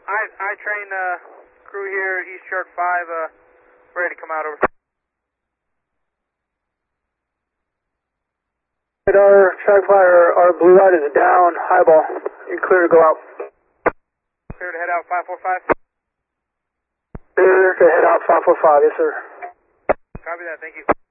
I train crew here, East Shark 5, ready to come out over. Radar, track fire, our blue light is down, highball. You're clear to go out. Clear to head out 545? Clear to head out 545, yes sir. Copy that, thank you.